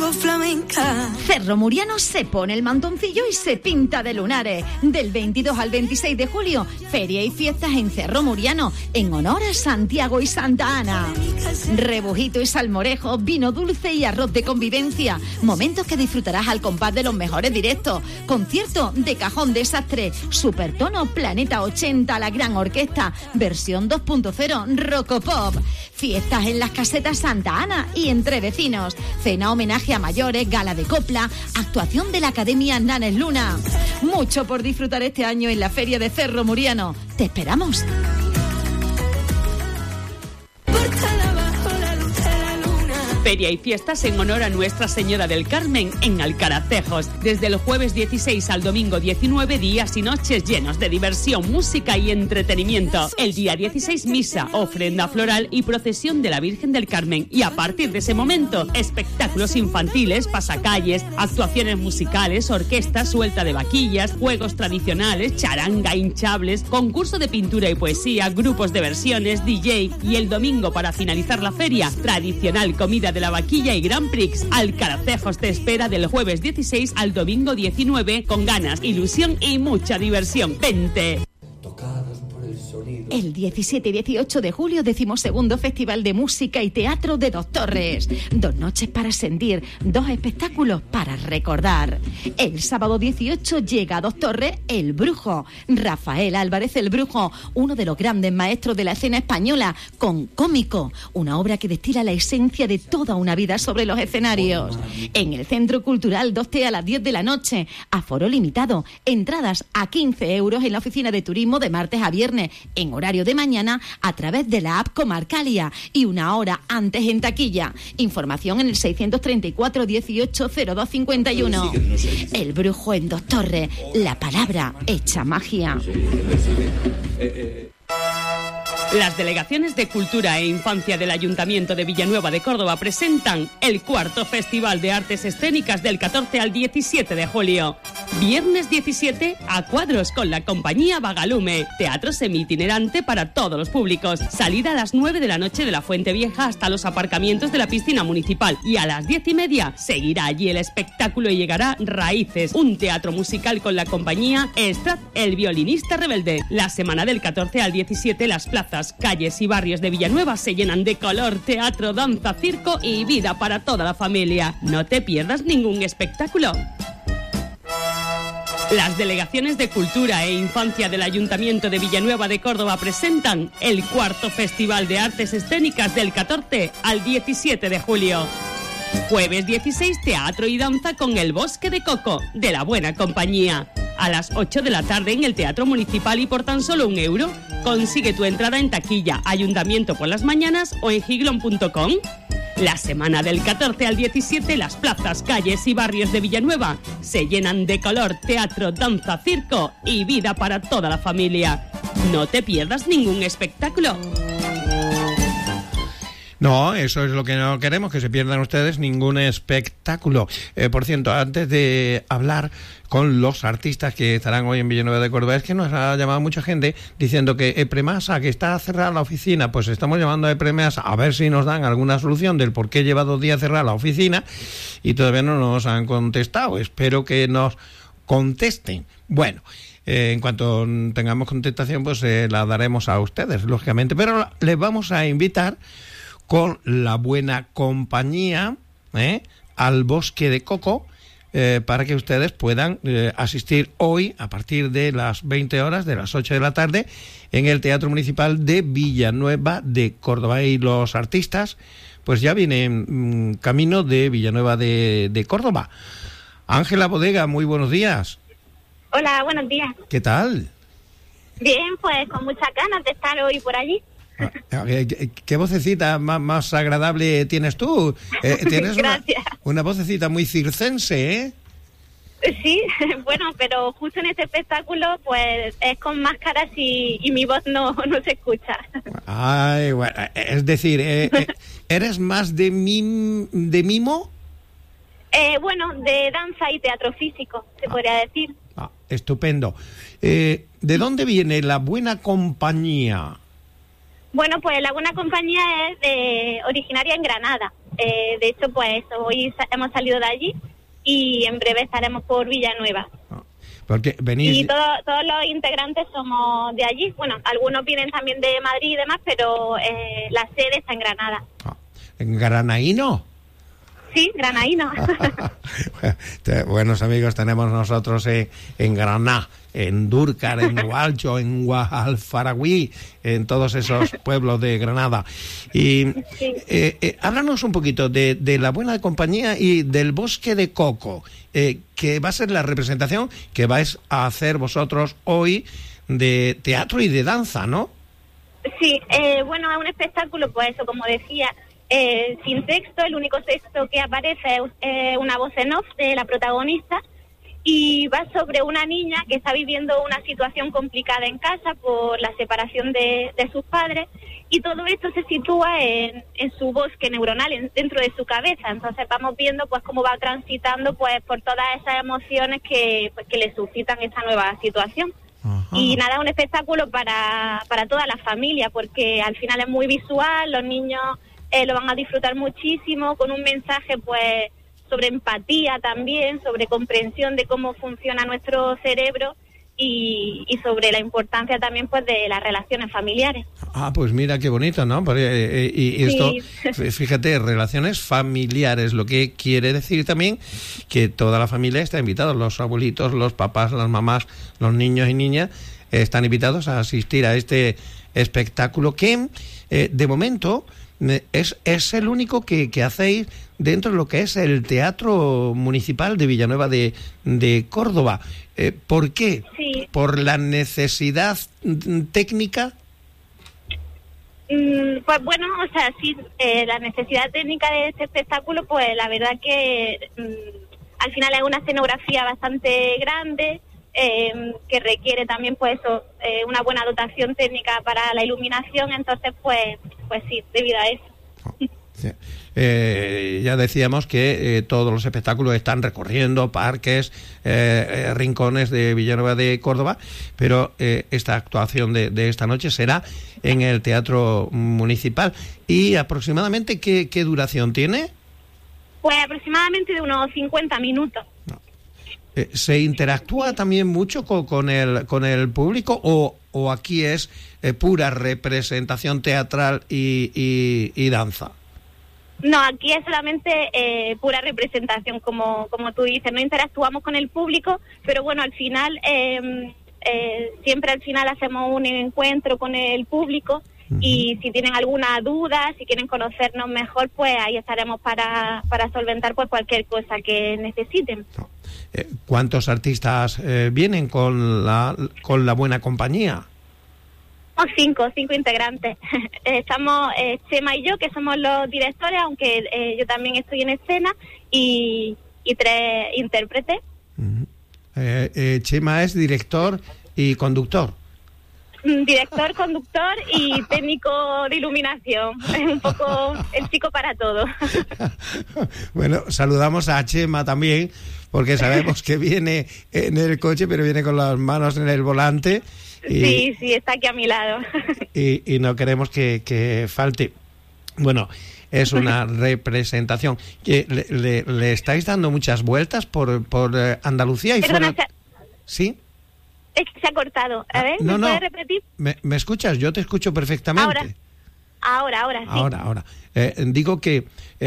algo flamenca. Cerro Muriano se pone el mantoncillo y se pinta de lunares. Del 22 al 26 de julio, feria y fiestas en Cerro Muriano, en honor a Santiago y Santa Ana. Rebujito y salmorejo, vino dulce y arroz de convivencia. Momentos que disfrutarás al compás de los mejores directos. Concierto de Cajón Desastre, Supertono, Planeta 80, la gran orquesta, versión 2.0, Rocopop. Fiestas en las casetas Santa Ana y entre vecinos. Cena homenaje a mayores, gala de copla, actuación de la Academia Nanes Luna. Mucho por disfrutar este año en la Feria de Cerro Muriano. ¡Te esperamos! Feria y fiestas en honor a Nuestra Señora del Carmen en Alcaracejos. Desde el jueves 16 al domingo 19, días y noches llenos de diversión, música y entretenimiento. El día 16, misa, ofrenda floral y procesión de la Virgen del Carmen. Y a partir de ese momento, espectáculos infantiles, pasacalles, actuaciones musicales, orquestas, suelta de vaquillas, juegos tradicionales, charanga, hinchables, concurso de pintura y poesía, grupos de versiones, DJ. Y el domingo, para finalizar la feria, tradicional comida de la vaquilla y Grand Prix. Alcaracejos te espera del jueves 16 al domingo 19 con ganas, ilusión y mucha diversión. ¡Vente! El 17 y 18 de julio, 12º Festival de Música y Teatro de Dos Torres. 2 noches para sentir, 2 espectáculos para recordar. El sábado 18 llega a Dos Torres El Brujo. Rafael Álvarez el Brujo, uno de los grandes maestros de la escena española, con Cómico, una obra que destila la esencia de toda una vida sobre los escenarios. En el Centro Cultural Doste a las 10 de la noche, aforo limitado, entradas a 15 euros en la oficina de turismo de martes a viernes, en horario de mañana a través de la app Comarcalia y 1 hora antes en taquilla. Información en el 634 18 02 51. El Brujo en Dos Torres, la palabra hecha magia. Las delegaciones de Cultura e Infancia del Ayuntamiento de Villanueva de Córdoba presentan el 4º Festival de Artes Escénicas del 14 al 17 de julio. Viernes 17, a cuadros con la compañía Vagalume. Teatro semi-itinerante para todos los públicos. Salida a las 9 de la noche de la Fuente Vieja hasta los aparcamientos de la piscina municipal. Y a las 10:30 seguirá allí el espectáculo y llegará Raíces, un teatro musical con la compañía Estrat, el violinista rebelde. La semana del 14 al 17, las plazas, calles y barrios de Villanueva se llenan de color, teatro, danza, circo y vida para toda la familia. No te pierdas ningún espectáculo. Las delegaciones de Cultura e Infancia del Ayuntamiento de Villanueva de Córdoba presentan el 4º Festival de Artes Escénicas del 14 al 17 de julio. Jueves 16, teatro y danza con El Bosque de Coco, de la Buena Compañía. A las 8 de la tarde en el Teatro Municipal y por tan solo 1 euro, consigue tu entrada en taquilla, Ayuntamiento por las mañanas o en giglon.com. La semana del 14 al 17, las plazas, calles y barrios de Villanueva se llenan de color, teatro, danza, circo y vida para toda la familia. No te pierdas ningún espectáculo. No, eso es lo que no queremos, que se pierdan ustedes ningún espectáculo. Por cierto, antes de hablar con los artistas que estarán hoy en Villanueva de Córdoba, es que nos ha llamado mucha gente diciendo que Epremasa, que está cerrada la oficina, pues estamos llamando a Epremasa a ver si nos dan alguna solución del por qué lleva 2 días cerrada la oficina y todavía no nos han contestado. Espero que nos contesten. Bueno, en cuanto tengamos contestación, pues la daremos a ustedes, lógicamente, pero les vamos a invitar con la Buena Compañía al Bosque de Coco, para que ustedes puedan asistir hoy a partir de las 20 horas, de las 8 de la tarde, en el Teatro Municipal de Villanueva de Córdoba. Y los artistas pues ya vienen camino de Villanueva de Córdoba. Ángela Bodega, muy buenos días. Hola, buenos días. ¿Qué tal? Bien, pues con muchas ganas de estar hoy por allí. ¿Qué vocecita más agradable tienes tú? Tienes Gracias. Una vocecita muy circense, ¿eh? Sí, bueno, pero justo en este espectáculo pues es con máscaras y mi voz no se escucha. Ay, bueno, es decir, ¿eres más de mimo? Bueno, de danza y teatro físico, se podría decir. Estupendo. ¿De dónde viene la Buena Compañía? Bueno, pues La Buena Compañía es originaria en Granada. De hecho, pues hoy hemos salido de allí y en breve estaremos por Villanueva. Porque venís... Y todos los integrantes somos de allí. Bueno, algunos vienen también de Madrid y demás, pero la sede está en Granada. ¿En Granaíno? Sí, granaíno. Buenos amigos tenemos nosotros en Granada, en Dúrcar, en Gualcho, en Guadalfaragüí, en todos esos pueblos de Granada. Y Sí. háblanos un poquito de La Buena Compañía y del Bosque de Coco, que va a ser la representación que vais a hacer vosotros hoy de teatro y de danza, ¿no? Sí, bueno, es un espectáculo, pues eso, como decía, sin texto. El único texto que aparece es una voz en off de la protagonista, y va sobre una niña que está viviendo una situación complicada en casa por la separación de sus padres, y todo esto se sitúa en su bosque neuronal, dentro de su cabeza. Entonces vamos viendo pues cómo va transitando pues por todas esas emociones que le suscitan esta nueva situación. Ajá. Y nada, un espectáculo para toda la familia, porque al final es muy visual, los niños lo van a disfrutar muchísimo, con un mensaje pues sobre empatía también, sobre comprensión de cómo funciona nuestro cerebro y sobre la importancia también pues de las relaciones familiares. Ah, pues mira qué bonito, ¿no? Y esto, Sí. fíjate, relaciones familiares, lo que quiere decir también que toda la familia está invitada, los abuelitos, los papás, las mamás, los niños y niñas están invitados a asistir a este espectáculo que, de momento, es el único que hacéis dentro de lo que es el Teatro Municipal de Villanueva de Córdoba. ¿Por qué? Sí. ¿Por la necesidad técnica? Pues bueno, o sea, sí, la necesidad técnica de este espectáculo, pues la verdad que al final es una escenografía bastante grande, que requiere también pues eso, una buena dotación técnica para la iluminación. Entonces pues sí, debido a eso. Sí. Ya decíamos que todos los espectáculos están recorriendo parques, rincones de Villanueva de Córdoba, pero esta actuación de esta noche será en el Teatro Municipal. ¿Y aproximadamente qué duración tiene? Pues aproximadamente de unos 50 minutos. ¿Se interactúa también mucho con el público o aquí es pura representación teatral y danza? No, aquí es solamente pura representación, como tú dices. No interactuamos con el público, pero bueno, al final, siempre al final hacemos un encuentro con el público. Uh-huh. Y si tienen alguna duda, si quieren conocernos mejor, pues ahí estaremos para solventar pues cualquier cosa que necesiten. ¿Cuántos artistas vienen con la Buena Compañía? Cinco integrantes. Estamos Chema y yo, que somos los directores, aunque yo también estoy en escena, y 3 intérpretes. Uh-huh. Chema es director y conductor. Director, conductor y técnico de iluminación. Es un poco el chico para todo. Bueno, saludamos a Chema también, porque sabemos que viene en el coche, pero viene con las manos en el volante. Sí, está aquí a mi lado. Y no queremos que falte. Bueno, es una representación. ¿Le estáis dando muchas vueltas por Andalucía? Perdona, ¿Sí? Es que se ha cortado. A ver, ¿me puedes repetir? ¿Me escuchas? Yo te escucho perfectamente. Ahora, sí. Ahora. Digo que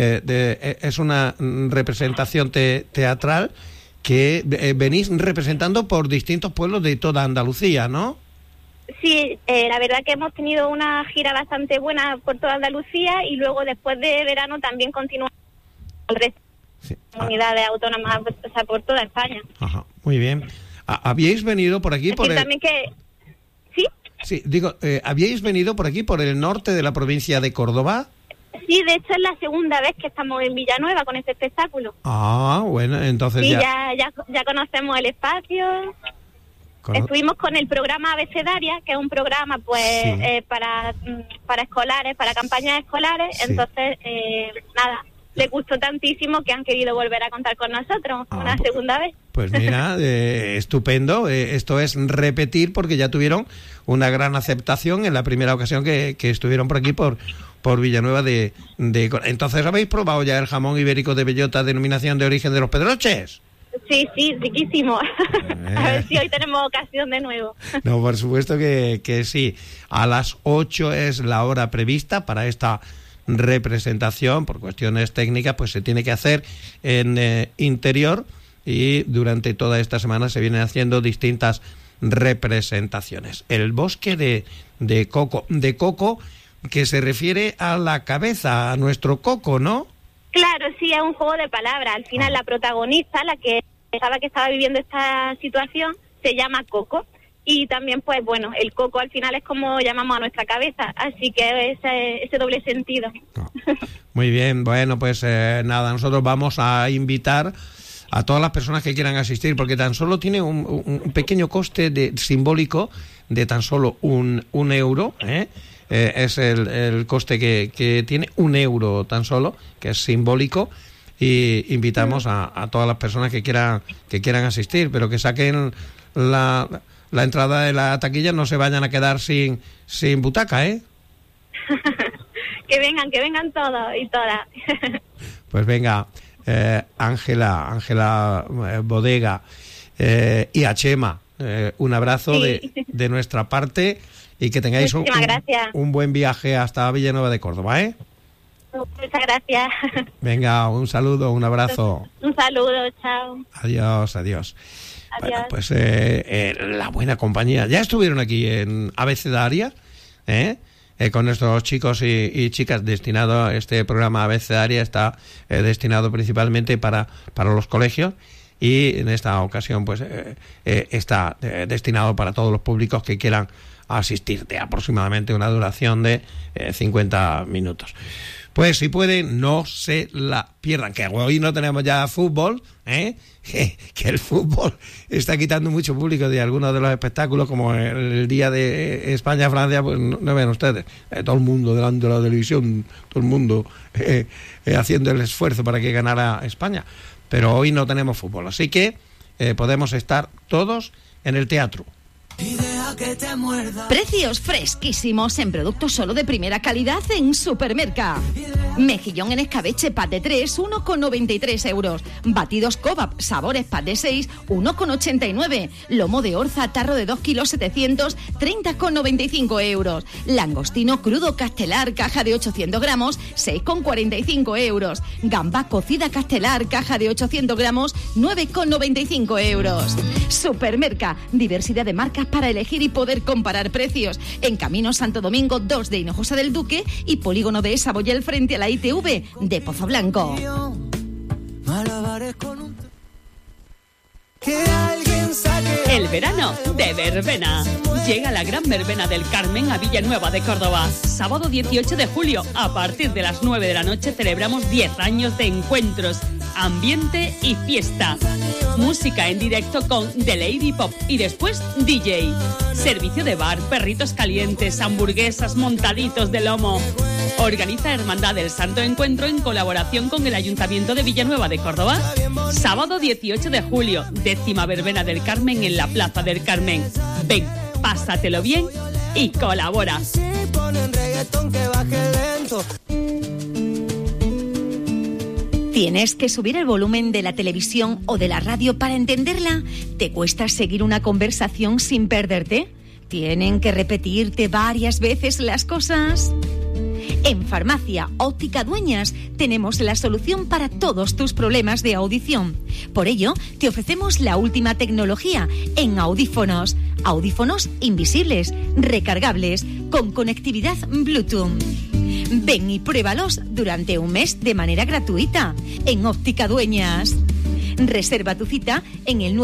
es una representación teatral que venís representando por distintos pueblos de toda Andalucía, ¿no? Sí, la verdad que hemos tenido una gira bastante buena por toda Andalucía, y luego después de verano también continuamos el resto de comunidades autónomas, o sea, por toda España. Ajá, muy bien. ¿Habíais venido por aquí? También que... ¿Sí? Sí, digo, ¿habíais venido por aquí, por el norte de la provincia de Córdoba? Sí, de hecho es la segunda vez que estamos en Villanueva con este espectáculo. Ah, bueno, entonces sí, ya conocemos el espacio. Estuvimos con el programa Abecedaria, que es un programa pues para escolares, para campañas escolares. Sí. Entonces, nada, les gustó tantísimo que han querido volver a contar con nosotros una segunda vez. Pues mira, estupendo. Esto es repetir, porque ya tuvieron una gran aceptación en la primera ocasión que estuvieron por aquí, por Villanueva de Entonces, ¿habéis probado ya el jamón ibérico de bellota, denominación de origen de Los Pedroches? Sí, riquísimo. A ver si hoy tenemos ocasión de nuevo. No, por supuesto que sí. A las 8 es la hora prevista para esta representación. Por cuestiones técnicas, pues se tiene que hacer en interior, y durante toda esta semana se vienen haciendo distintas representaciones. El bosque de coco, que se refiere a la cabeza, a nuestro coco, ¿no? Claro, sí, es un juego de palabras. Al final la protagonista, la que estaba viviendo esta situación, se llama Coco. Y también, pues bueno, el coco al final es como llamamos a nuestra cabeza. Así que ese doble sentido. Muy bien, bueno, pues nada, nosotros vamos a invitar a todas las personas que quieran asistir, porque tan solo tiene un pequeño coste simbólico de tan solo un euro, es el coste que tiene, €1 tan solo, que es simbólico, y invitamos a todas las personas que quieran asistir, pero que saquen la entrada de la taquilla, no se vayan a quedar sin butaca, Que vengan todos y todas. Pues venga, Ángela Bodega y a Chema, un abrazo de nuestra parte, y que tengáis un buen viaje hasta Villanueva de Córdoba, Muchas gracias. Venga, un saludo, un abrazo. Un saludo, chao. Adiós. Bueno, pues la buena compañía. Ya estuvieron aquí en Abecedaria, con estos chicos y chicas destinados. Este programa Abecedaria está destinado principalmente para los colegios, y en esta ocasión pues está destinado para todos los públicos que quieran asistir, de aproximadamente una duración de 50 minutos. Pues si pueden, no se la pierdan, que hoy no tenemos ya fútbol, que el fútbol está quitando mucho público de algunos de los espectáculos, como el día de España-Francia, pues no ven ustedes, todo el mundo delante de la televisión, todo el mundo haciendo el esfuerzo para que ganara España, pero hoy no tenemos fútbol, así que podemos estar todos en el teatro. Precios fresquísimos en productos solo de primera calidad en Supermerca. Mejillón en escabeche pack de 3, 1,93 euros. Batidos Cobap, sabores pack de 6, 1,89. Lomo de orza, tarro de 2 kilos 700, 30,95 euros. Langostino crudo castelar, caja de 800 gramos, 6,45 euros. Gamba cocida castelar, caja de 800 gramos, 9,95 euros. Supermerca, diversidad de marcas para elegir y poder comparar precios. En Camino Santo Domingo 2 de Hinojosa del Duque y Polígono de Saboyel frente a la ITV de Pozo Blanco. El verano de verbena. Llega la gran verbena del Carmen a Villanueva de Córdoba. Sábado 18 de julio, a partir de las 9 de la noche, celebramos 10 años de encuentros, ambiente y fiesta. Música en directo con The Lady Pop y después DJ. Servicio de bar, perritos calientes, hamburguesas, montaditos de lomo. Organiza Hermandad del Santo Encuentro en colaboración con el Ayuntamiento de Villanueva de Córdoba. Sábado 18 de julio, 10ª verbena del Carmen en la Plaza del Carmen. Ven, pásatelo bien y colabora. ¿Tienes que subir el volumen de la televisión o de la radio para entenderla? ¿Te cuesta seguir una conversación sin perderte? ¿Tienen que repetirte varias veces las cosas? En Farmacia Óptica Dueñas tenemos la solución para todos tus problemas de audición. Por ello, te ofrecemos la última tecnología en audífonos. Audífonos invisibles, recargables, con conectividad Bluetooth. Ven y pruébalos durante un mes de manera gratuita en Óptica Dueñas. Reserva tu cita en el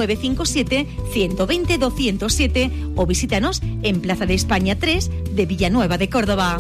957-120-207 o visítanos en Plaza de España 3 de Villanueva de Córdoba.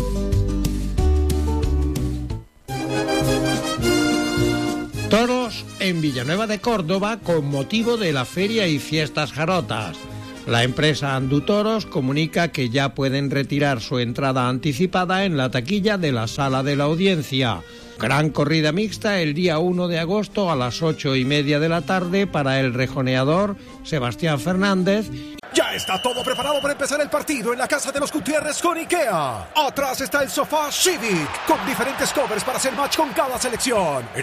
Toros en Villanueva de Córdoba con motivo de la Feria y Fiestas Jarotas. La empresa Andutoros comunica que ya pueden retirar su entrada anticipada en la taquilla de la Sala de la Audiencia. Gran corrida mixta el día 1 de agosto a las 8:30 de la tarde para el rejoneador Sebastián Fernández. Ya está todo preparado para empezar el partido en la casa de los Gutiérrez con IKEA. Atrás está el sofá Civic, con diferentes covers para hacer match con cada selección.